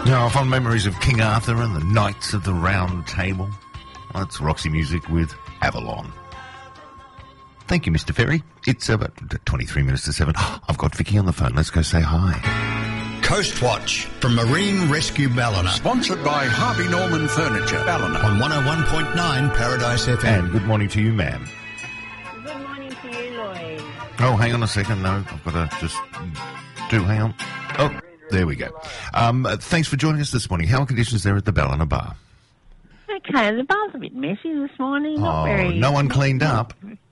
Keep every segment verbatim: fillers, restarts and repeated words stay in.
Now, fond memories of King Arthur and the Knights of the Round Table. That's Roxy Music with Avalon. Thank you, Mister Ferry. It's about twenty-three minutes to seven. I've got Vicky on the phone. Let's go say hi. Coast Watch from Marine Rescue Ballina. Sponsored by Harvey Norman Furniture, Ballina. On one oh one point nine Paradise F M. And good morning to you, ma'am. Good morning to you, Lloyd. Oh, hang on a second. No, I've got to just do, hang on. Oh, there we go. Um, uh, thanks for joining us this morning. How are conditions there at the Ballina Bar? Okay, the bar's a bit messy this morning. Not Oh, very, no one cleaned up.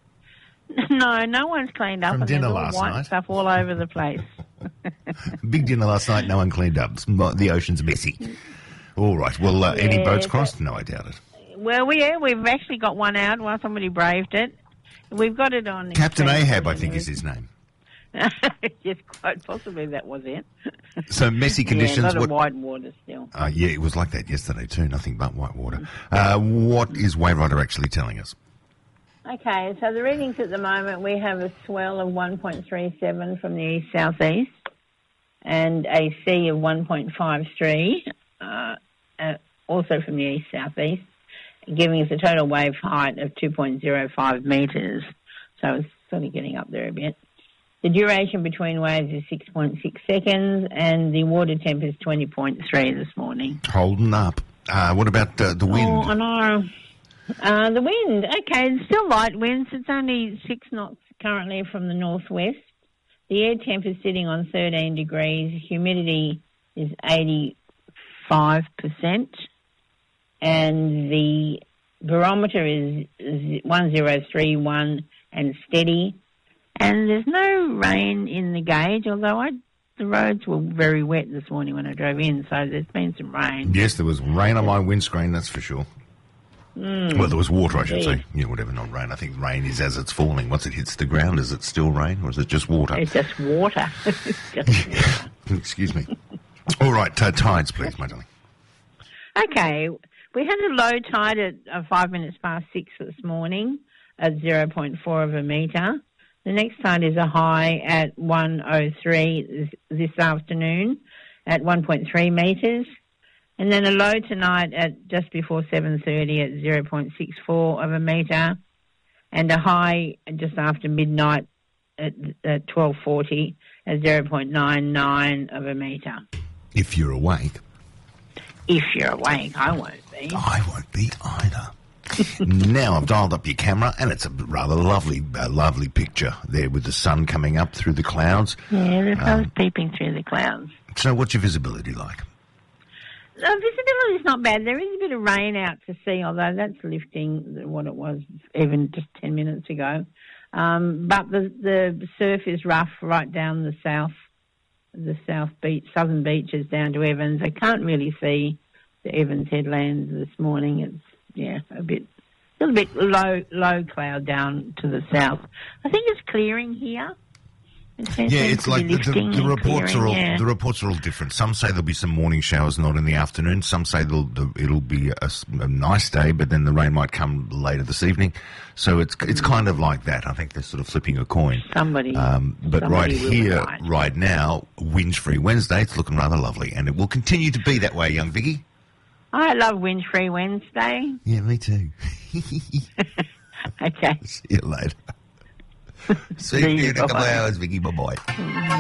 No, no one's cleaned up. From and dinner there's all last white night. stuff all over the place. Big dinner last night, no one cleaned up. The ocean's messy. All right. Well, uh, any Yeah, boats but- crossed? No, I doubt it. Well, we, yeah, we've actually got one out while somebody braved it. We've got it on... Captain extreme Ahab, I caution think, is news. his name. Yes, quite possibly that was it. So messy conditions. Yeah, a lot what- of white water still. Uh, yeah, it was like that yesterday too. Nothing but white water. Uh, what is Waverider actually telling us? Okay, so the readings at the moment, we have a swell of one point three seven from the east-southeast and a sea of one point five three, uh, uh, also from the east-southeast, giving us a total wave height of two point zero five metres. So it's sort of getting up there a bit. The duration between waves is six point six seconds and the water temp is twenty point three this morning. Holding up. Uh, what about uh, the wind? Oh, I know. Uh, the wind, okay, it's still light winds. It's only six knots currently from the northwest. The air temp is sitting on thirteen degrees. Humidity is eighty-five percent. And the barometer is one zero three one and steady. And there's no rain in the gauge, although I, the roads were very wet this morning when I drove in, so there's been some rain. Yes, there was rain on my windscreen, that's for sure. Mm. Well, there was water, I should Indeed. say. Yeah, whatever, not rain. I think rain is as it's falling. Once it hits the ground, is it still rain or is it just water? It's just water. It's just water. Excuse me. All right, uh, tides, please, my darling. Okay, we had a low tide at uh, five minutes past six this morning at zero point four of a metre. The next tide is a high at one oh three this, this afternoon at one point three metres. And then a low tonight at just before seven thirty at zero point six four of a metre. And a high just after midnight at, at twelve forty at zero point nine nine of a metre. If you're awake. If you're awake, I won't be. I won't be either. Now I've dialed up your camera, and it's a rather lovely, uh, lovely picture there with the sun coming up through the clouds. Yeah, the sun's Um, peeping through the clouds. So what's your visibility like? Uh, visibility is not bad. There is a bit of rain out to sea, although that's lifting what it was even just ten minutes ago. Um, but the the surf is rough right down the south, the south beach, southern beaches down to Evans. I can't really see the Evans headlands this morning. It's yeah a bit, a little bit low low cloud down to the south. I think it's clearing here. It seems Yeah, to it's be like the, the, lifting the and reports are all clearing, yeah. the reports are all different. Some say there'll be some morning showers, not in the afternoon. Some say they'll, the, it'll be a, s- a nice day, but then the rain might come later this evening. So it's it's kind of like that. I think they're sort of flipping a coin. Somebody, Um, but right somebody will be here, right. right now, wind-free Wednesday. It's looking rather lovely, and it will continue to be that way, young Vicky. I love Wind-Free Wednesday. Yeah, me too. Okay. See you later. See See you you, in a couple of bye-bye. hours, Vicky. Bye bye.